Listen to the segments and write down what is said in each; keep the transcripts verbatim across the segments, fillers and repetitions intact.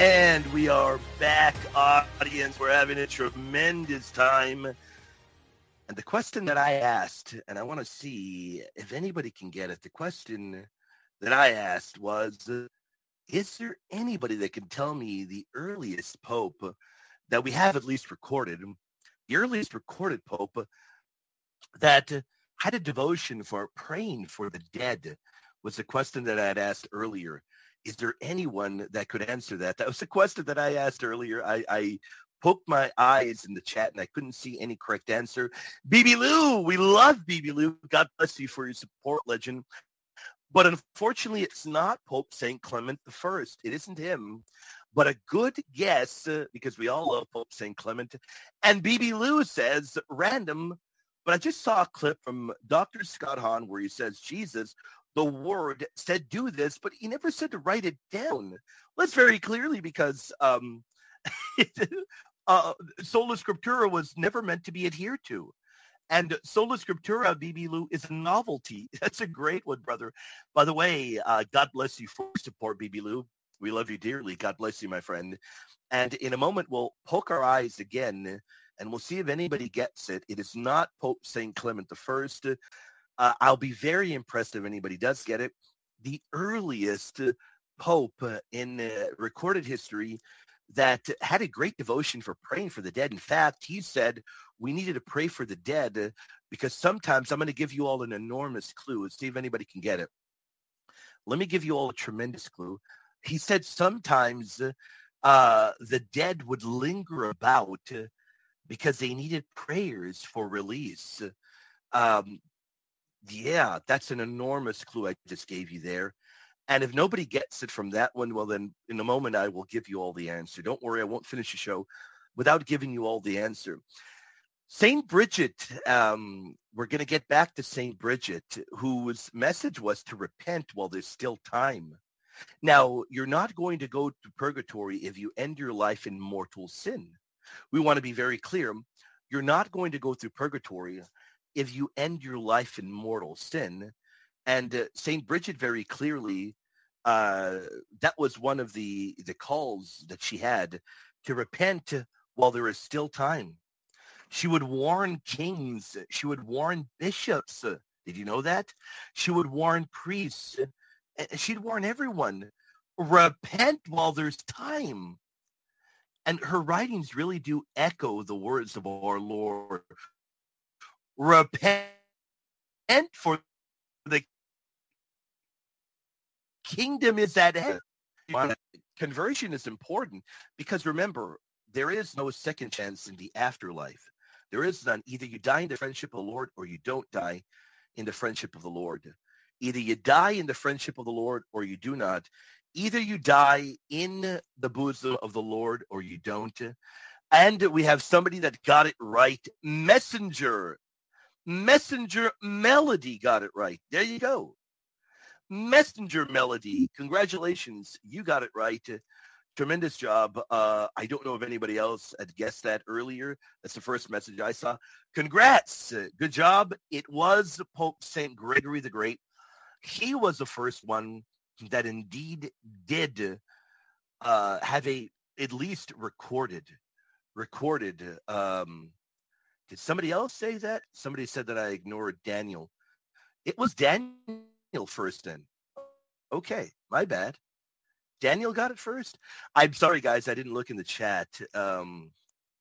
And we are back, audience. We're having a tremendous time. And the question that I asked, and I want to see if anybody can get it, the question that I asked was, uh, is there anybody that can tell me the earliest pope that we have at least recorded, the earliest recorded pope that had a devotion for praying for the dead was the question that I had asked earlier. Is there anyone that could answer that? That was the question that I asked earlier. I, I poked my eyes in the chat and I couldn't see any correct answer. B B Lou, we love B B Lou. God bless you for your support, legend. But unfortunately, it's not Pope Saint Clement the First. It isn't him. But a good guess, uh, because we all love Pope Saint Clement. And B B Lou says, random, but I just saw a clip from Doctor Scott Hahn where he says, Jesus, the word, said do this, but he never said to write it down. Well, that's very clearly because um, uh, Sola Scriptura was never meant to be adhered to. And Sola Scriptura, B B Lou, is a novelty. That's a great one, brother. By the way, uh, God bless you for your support, B B Lou. We love you dearly. God bless you, my friend. And in a moment, we'll poke our eyes again, and we'll see if anybody gets it. It is not Pope Saint Clement the First. Uh, I'll be very impressed if anybody does get it. The earliest uh, pope uh, in uh, recorded history that had a great devotion for praying for the dead. In fact, he said we needed to pray for the dead uh, because sometimes I'm going to give you all an enormous clue. See if anybody can get it. Let me give you all a tremendous clue. He said sometimes uh, the dead would linger about uh, because they needed prayers for release. Um, Yeah, that's an enormous clue I just gave you there. And if nobody gets it from that one, well, then in a moment, I will give you all the answer. Don't worry, I won't finish the show without giving you all the answer. Saint Bridget, um, we're going to get back to Saint Bridget, whose message was to repent while there's still time. Now, you're not going to go to purgatory if you end your life in mortal sin. We want to be very clear. You're not going to go through purgatory if you end your life in mortal sin. And uh, Saint Bridget very clearly, uh, that was one of the, the calls that she had to repent while there is still time. She would warn kings. She would warn bishops. Did you know that? She would warn priests. She'd warn everyone. Repent while there's time. And her writings really do echo the words of our Lord. Repent for the kingdom is at hand. Conversion is important because remember, there is no second chance in the afterlife. There is none. Either you die in the friendship of the Lord or you don't die in the friendship of the Lord. Either you die in the friendship of the Lord or you do not. Either you die in the bosom of the Lord or you don't. And we have somebody that got it right. Messenger. Messenger Melody got it right. There you go. Messenger Melody. Congratulations. You got it right. Tremendous job. Uh, I don't know if anybody else had guessed that earlier. That's the first message I saw. Congrats. Good job. It was Pope Saint Gregory the Great. He was the first one that indeed did uh, have a, at least recorded, recorded, um, did somebody else say that? Somebody said that I ignored Daniel. It was Daniel first then. Okay, my bad. Daniel got it first? I'm sorry, guys. I didn't look in the chat. Um,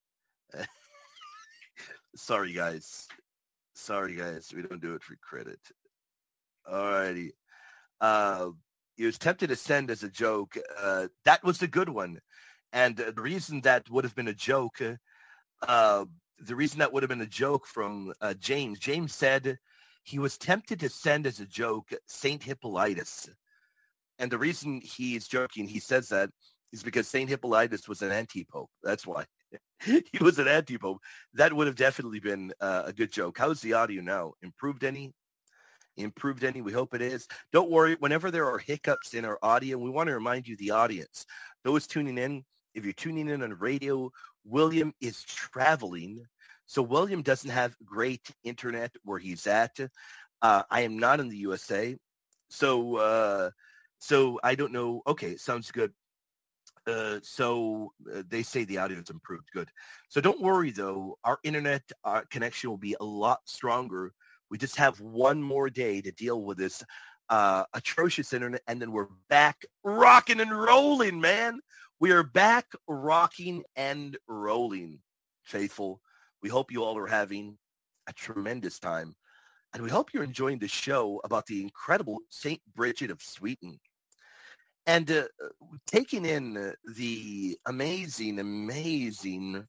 sorry, guys. Sorry, guys. We don't do it for credit. All righty. Uh, he was tempted to send as a joke. Uh, that was the good one. And uh, the reason that would have been a joke, uh, the reason that would have been a joke from uh, James, James said he was tempted to send as a joke Saint Hippolytus. And the reason he's joking, he says that, is because Saint Hippolytus was an anti-pope. That's why. He was an anti-pope. That would have definitely been uh, a good joke. How's the audio now? Improved any? Improved any? We hope it is. Don't worry. Whenever there are hiccups in our audio, we want to remind you, the audience, those tuning in, if you're tuning in on radio, William is traveling. So William doesn't have great internet where he's at. Uh, I am not in the U S A. So, uh, so I don't know. Okay, sounds good. Uh, so uh, they say the audio's improved. Good. So don't worry, though. Our internet uh, connection will be a lot stronger. We just have one more day to deal with this uh, atrocious internet, and then we're back rocking and rolling, man. We are back rocking and rolling, faithful. We hope you all are having a tremendous time. And we hope you're enjoying the show about the incredible Saint Bridget of Sweden. And uh, taking in uh, the amazing, amazing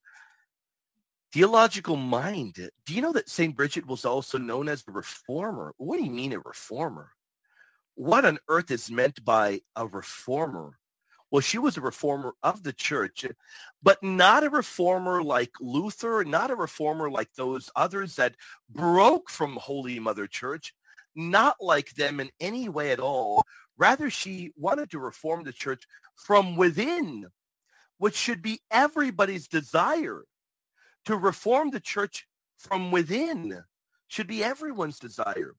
theological mind. Do you know that Saint Bridget was also known as a reformer? What do you mean a reformer? What on earth is meant by a reformer? Well, she was a reformer of the church, but not a reformer like Luther, not a reformer like those others that broke from Holy Mother Church, not like them in any way at all. Rather, she wanted to reform the church from within, which should be everybody's desire. To reform the church from within should be everyone's desire.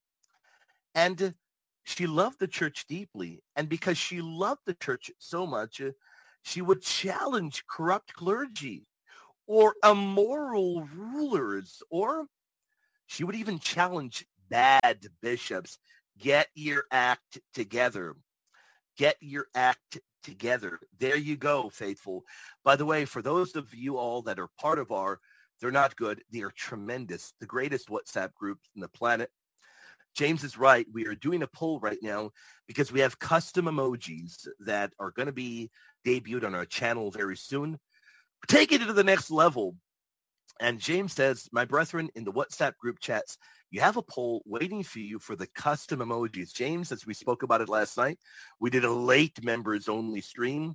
And she loved the church deeply. And because she loved the church so much, uh, she would challenge corrupt clergy or immoral rulers, or she would even challenge bad bishops. Get your act together. Get your act together. There you go, faithful. By the way, for those of you all that are part of our, they're not good, they are tremendous, the greatest WhatsApp groups on the planet. James is right. We are doing a poll right now because we have custom emojis that are going to be debuted on our channel very soon. Take it to the next level. And James says, my brethren, in the WhatsApp group chats, you have a poll waiting for you for the custom emojis. James, as we spoke about it last night, we did a late members only stream.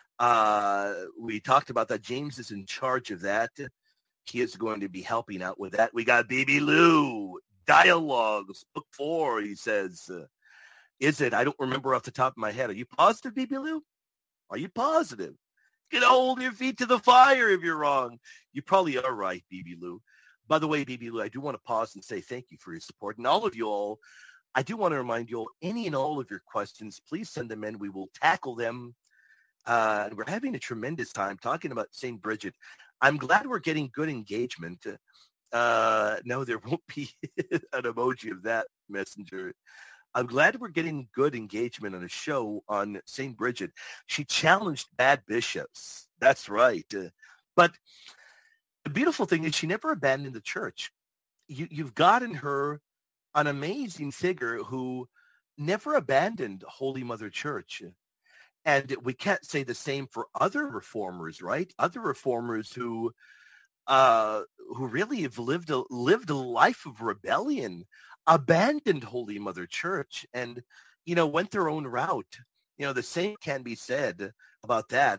Uh, we talked about that. James is in charge of that. He is going to be helping out with that. We got B B Lou, Dialogues, book four, he says. Uh, is it? I don't remember off the top of my head. Are you positive, B B Lou? Are you positive? Get hold your feet to the fire if you're wrong. You probably are right, B B Lou. By the way, B B Lou, I do want to pause and say thank you for your support. And all of you all, I do want to remind you all, any and all of your questions, please send them in. We will tackle them. Uh, and we're having a tremendous time talking about Saint Bridget. I'm glad we're getting good engagement. Uh, no, there won't be an emoji of that, Messenger. I'm glad we're getting good engagement on a show on Saint Bridget. She challenged bad bishops. That's right. Uh, but the beautiful thing is she never abandoned the church. You, you've got in her an amazing figure who never abandoned Holy Mother Church. And we can't say the same for other reformers, right? Other reformers who uh, who really have lived a, lived a life of rebellion, abandoned Holy Mother Church, and, you know, went their own route. You know, the same can be said about that.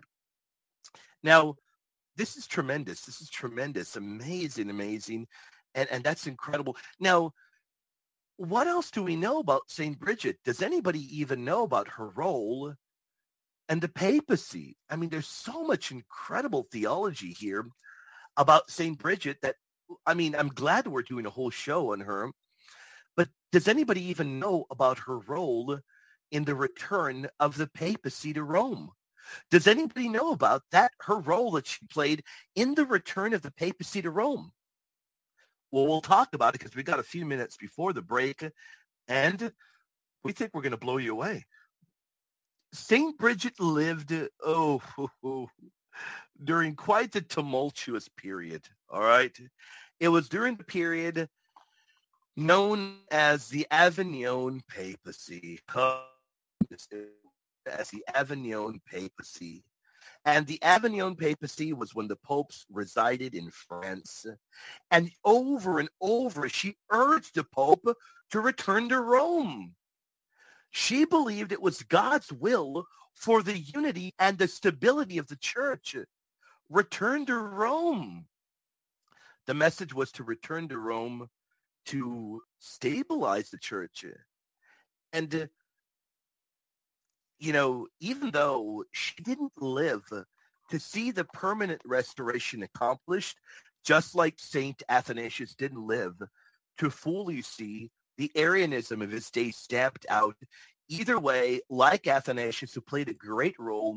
Now, this is tremendous. This is tremendous, amazing, amazing, and, and that's incredible. Now, what else do we know about Saint Bridget? Does anybody even know about her role and the papacy? I mean, there's so much incredible theology here about Saint Bridget that, I mean, I'm glad we're doing a whole show on her, but does anybody even know about her role in the return of the papacy to Rome? Does anybody know about that, her role that she played in the return of the papacy to Rome? Well, we'll talk about it because we got a few minutes before the break, and we think we're going to blow you away. Saint Bridget lived, oh, during quite the tumultuous period, all right? It was during the period known as the Avignon Papacy, as the Avignon Papacy. And the Avignon Papacy was when the popes resided in France. And over and over, she urged the Pope to return to Rome. She believed it was God's will for the unity and the stability of the church. Return to Rome. The message was to return to Rome to stabilize the church. And, uh, you know, even though she didn't live to see the permanent restoration accomplished, just like Saint Athanasius didn't live to fully see the Arianism of his day stamped out. Either way, like Athanasius, who played a great role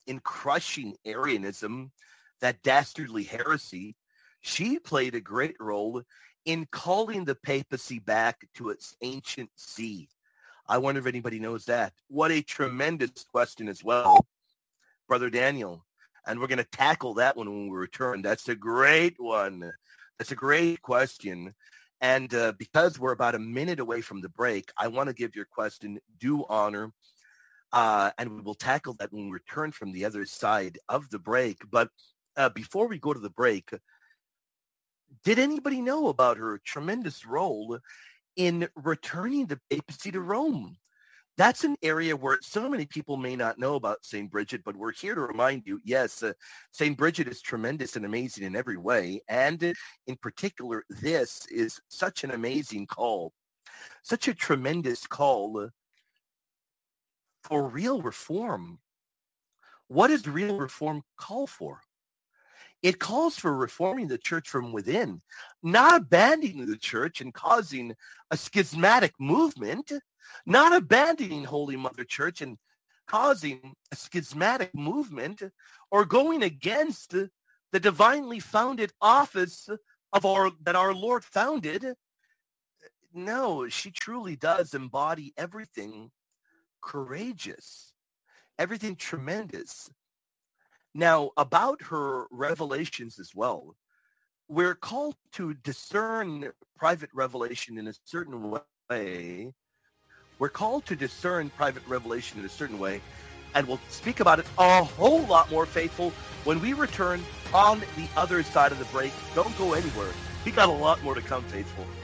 in crushing Arianism, that dastardly heresy. She played a great role in calling the papacy back to its ancient see. I wonder if anybody knows that. What a tremendous question as well, Brother Daniel. And we're going to tackle that one when we return. That's a great one. That's a great question. And uh, because we're about a minute away from the break, I want to give your question due honor. Uh, and we will tackle that when we return from the other side of the break. But uh, before we go to the break, did anybody know about her tremendous role in returning the papacy to Rome? That's an area where so many people may not know about Saint Bridget, but we're here to remind you, yes, uh, Saint Bridget is tremendous and amazing in every way. And uh, in particular, this is such an amazing call, such a tremendous call uh, for real reform. What does real reform call for? It calls for reforming the church from within, not abandoning the church and causing a schismatic movement, not abandoning Holy Mother Church and causing a schismatic movement, or going against the divinely founded office of our that our Lord founded. No, she truly does embody everything courageous, everything tremendous. Now, about her revelations as well, we're called to discern private revelation in a certain way. We're called to discern private revelation in a certain way, and we'll speak about it a whole lot more, Faithful, when we return on the other side of the break. Don't go anywhere. We got a lot more to come, Faithful.